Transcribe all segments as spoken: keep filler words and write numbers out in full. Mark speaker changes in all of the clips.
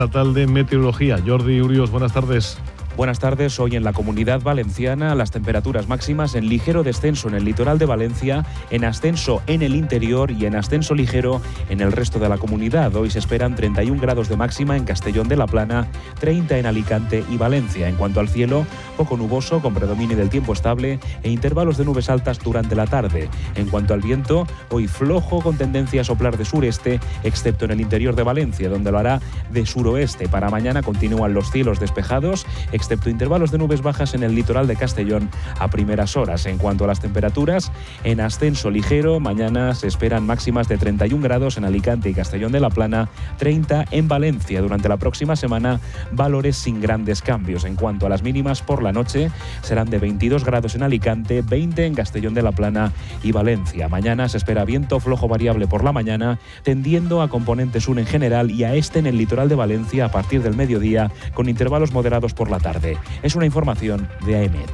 Speaker 1: Estatal de Meteorología. Jordi Urios, buenas tardes.
Speaker 2: Buenas tardes. Hoy en la Comunidad Valenciana las temperaturas máximas en ligero descenso en el litoral de Valencia, en ascenso en el interior y en ascenso ligero en el resto de la comunidad. Hoy se esperan treinta y un grados de máxima en Castellón de la Plana, treinta en Alicante y Valencia. En cuanto al cielo, poco nuboso con predominio del tiempo estable e intervalos de nubes altas durante la tarde. En cuanto al viento, hoy flojo con tendencia a soplar de sureste, excepto en el interior de Valencia, donde lo hará de suroeste. Para mañana continúan los cielos despejados, excepto intervalos de nubes bajas en el litoral de Castellón a primeras horas. En cuanto a las temperaturas, en ascenso ligero, mañana se esperan máximas de treinta y un grados en Alicante y Castellón de la Plana, treinta en Valencia. Durante la próxima semana, valores sin grandes cambios. En cuanto a las mínimas por la noche, serán de veintidós grados en Alicante, veinte en Castellón de la Plana y Valencia. Mañana se espera viento flojo variable por la mañana, tendiendo a componente sur en general y a este en el litoral de Valencia a partir del mediodía, con intervalos moderados por la tarde. Es una información de A E M E T.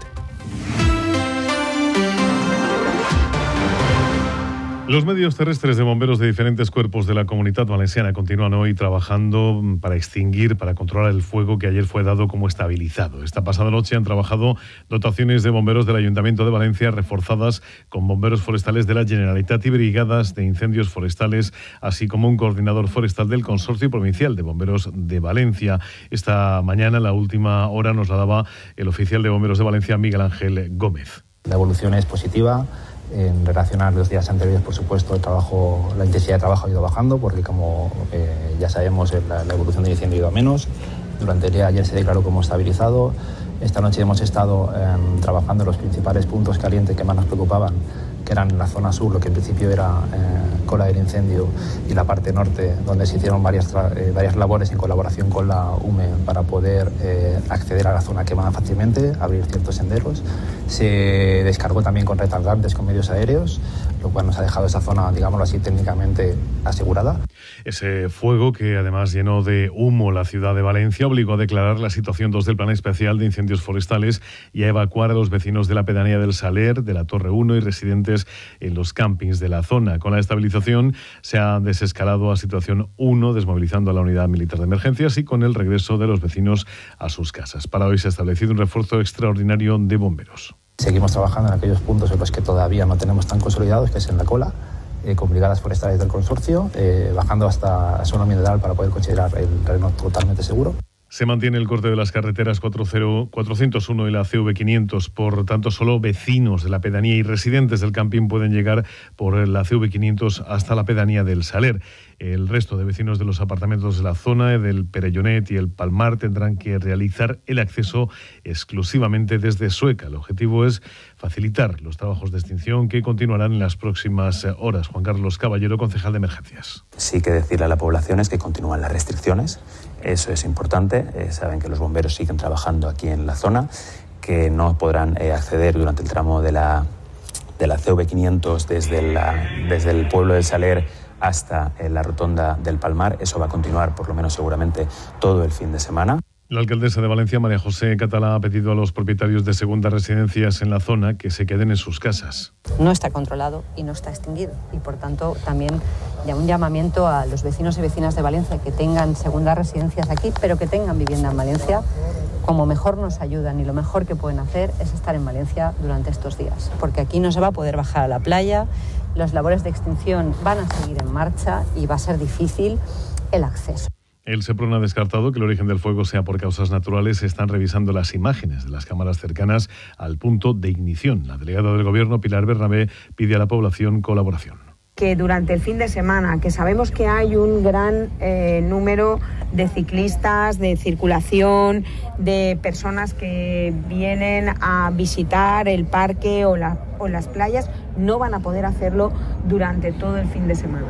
Speaker 1: Los medios terrestres de bomberos de diferentes cuerpos de la Comunidad Valenciana continúan hoy trabajando para extinguir, para controlar el fuego que ayer fue dado como estabilizado. Esta pasada noche han trabajado dotaciones de bomberos del Ayuntamiento de Valencia reforzadas con bomberos forestales de la Generalitat y brigadas de incendios forestales, así como un coordinador forestal del Consorcio Provincial de Bomberos de Valencia. Esta mañana, la última hora, nos la daba el oficial de Bomberos de Valencia, Miguel Ángel Gómez.
Speaker 3: La evolución es positiva. En relación a los días anteriores, por supuesto, el trabajo, la intensidad de trabajo ha ido bajando porque, como eh, ya sabemos, la, la evolución del incendio ha ido a menos. Durante el día ayer se declaró como estabilizado. Esta noche hemos estado eh, trabajando en los principales puntos calientes que más nos preocupaban, que eran la zona sur, lo que en principio era eh, cola del incendio, y la parte norte, donde se hicieron varias, eh, varias labores en colaboración con la U M E para poder eh, acceder a la zona quemada fácilmente, abrir ciertos senderos. Se descargó también con retardantes, con medios aéreos, lo cual nos ha dejado esa zona, digámoslo así, técnicamente asegurada.
Speaker 1: Ese fuego, que además llenó de humo la ciudad de Valencia, obligó a declarar la situación dos del Plan Especial de Incendios Forestales y a evacuar a los vecinos de la pedanía del Saler, de la Torre uno y residentes en los campings de la zona. Con la estabilización se ha desescalado a situación uno, desmovilizando a la unidad militar de emergencias y con el regreso de los vecinos a sus casas. Para hoy se ha establecido un refuerzo extraordinario de bomberos.
Speaker 3: Seguimos trabajando en aquellos puntos en los que todavía no tenemos tan consolidados, que es en la cola, eh, con brigadas forestales del consorcio, eh, bajando hasta zona mineral para poder considerar el terreno totalmente seguro.
Speaker 1: Se mantiene el corte de las carreteras cuatrocientos uno y la C V quinientos, por tanto solo vecinos de la pedanía y residentes del camping pueden llegar por la C V quinientos hasta la pedanía del Saler. El resto de vecinos de los apartamentos de la zona, del Perellonet y el Palmar, tendrán que realizar el acceso exclusivamente desde Sueca. El objetivo es facilitar los trabajos de extinción que continuarán en las próximas horas. Juan Carlos Caballero, concejal de Emergencias.
Speaker 4: Sí que decirle a la población es que continúan las restricciones. Eso es importante. Eh, saben que los bomberos siguen trabajando aquí en la zona, que no podrán eh, acceder durante el tramo de la, de la C V quinientos desde, la, desde el pueblo del Saler hasta eh, la rotonda del Palmar. Eso va a continuar por lo menos seguramente todo el fin de semana.
Speaker 1: La alcaldesa de Valencia, María José Catalá, ha pedido a los propietarios de segundas residencias en la zona que se queden en sus casas.
Speaker 5: No está controlado y no está extinguido, y por tanto también ya un llamamiento a los vecinos y vecinas de Valencia que tengan segundas residencias aquí, pero que tengan vivienda en Valencia. Como mejor nos ayudan y lo mejor que pueden hacer es estar en Valencia durante estos días, porque aquí no se va a poder bajar a la playa, las labores de extinción van a seguir en marcha y va a ser difícil el acceso.
Speaker 1: El SEPRON ha descartado que el origen del fuego sea por causas naturales. Se están revisando las imágenes de las cámaras cercanas al punto de ignición. La delegada del Gobierno, Pilar Bernabé, pide a la población colaboración.
Speaker 6: Que durante el fin de semana, que sabemos que hay un gran eh, número de ciclistas, de circulación, de personas que vienen a visitar el parque o, la, o las playas, no van a poder hacerlo durante todo el fin de semana.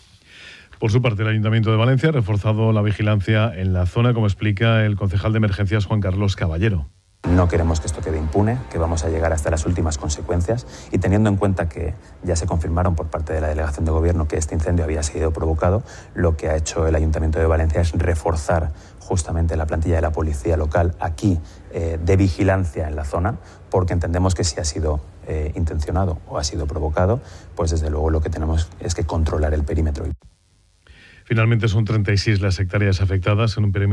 Speaker 1: Por su parte, el Ayuntamiento de Valencia ha reforzado la vigilancia en la zona, como explica el concejal de Emergencias, Juan Carlos Caballero.
Speaker 4: No queremos que esto quede impune, que vamos a llegar hasta las últimas consecuencias, y teniendo en cuenta que ya se confirmaron por parte de la Delegación de Gobierno que este incendio había sido provocado, lo que ha hecho el Ayuntamiento de Valencia es reforzar justamente la plantilla de la policía local aquí eh, de vigilancia en la zona, porque entendemos que si ha sido eh, intencionado o ha sido provocado, pues desde luego lo que tenemos es que controlar el perímetro.
Speaker 1: Finalmente son treinta y seis las hectáreas afectadas en un perímetro